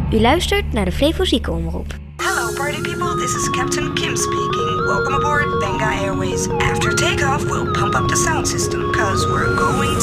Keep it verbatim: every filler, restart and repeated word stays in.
U luistert naar de Flevo Ziekenomroep. Hello party people, this is Captain Kim speaking. Welcome aboard Benga Airways. After takeoff, we'll pump up the sound system, cause we're going